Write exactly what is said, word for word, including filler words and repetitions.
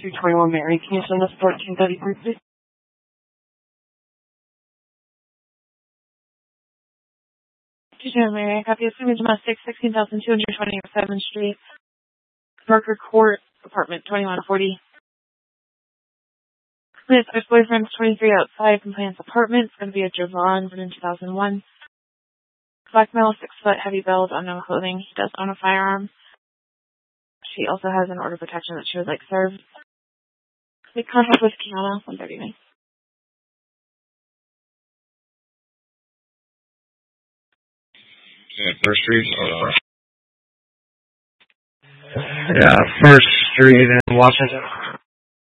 two twenty-one Mary. Can you send us fourteen thirty-three, please? two twenty-one Mary. I copy. Assuming domestic, sixteen thousand two hundred twenty seventh Street, Parker Court, apartment twenty-one forty. His ex-boyfriend's twenty-three outside complaints apartment. It's going to be a Javon, born in two thousand one. Black male, six foot, heavy build, unknown clothing. He does own a firearm. She also has an order of protection that she would like served. Make contact with Kiana, one thirty-nine. Yeah, First Street? Yeah, First Street in Washington.